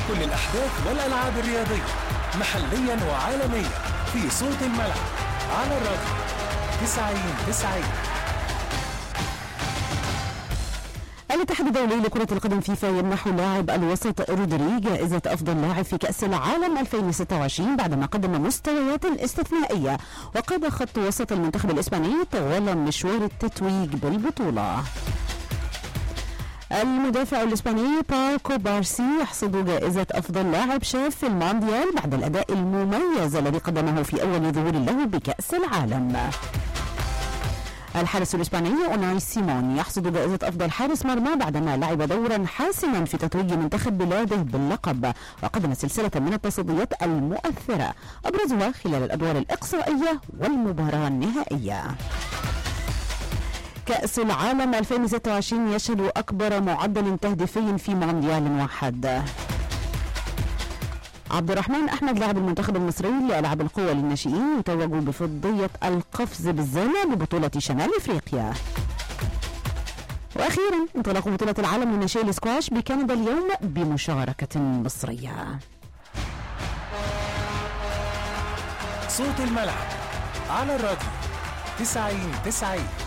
كل الأحداث والألعاب الرياضية محليا وعالميا في صوت الملعب على الراديو 90-90. الاتحاد الدولي لكرة القدم فيفا يمنح لاعب الوسط رودري جائزة أفضل لاعب في كأس العالم 2026 بعدما قدم مستويات استثنائية وقاد خط وسط المنتخب الإسباني طوال مشوار التتويج بالبطولة. المدافع الإسباني باكو بارسي يحصد جائزة أفضل لاعب شاب في المونديال بعد الأداء المميز الذي قدمه في أول ظهور له بكأس العالم. الحارس الإسباني أوناي سيمون يحصد جائزة أفضل حارس مرمى بعدما لعب دورا حاسما في تتويج منتخب بلاده باللقب وقدم سلسلة من التصديات المؤثرة أبرزها خلال الأدوار الإقصائية والمباراة النهائية. كأس العالم 2026 يشهد أكبر معدل تهديفي في مونديال واحد. عبد الرحمن أحمد لاعب المنتخب المصري لألعاب القوى للناشئين يتوج بفضية القفز بالزانة ببطولة شمال أفريقيا. وأخيرا انطلاق بطولة العالم لناشئي الاسكواش بكندا اليوم بمشاركة مصرية. صوت الملعب على الراديو 90-90.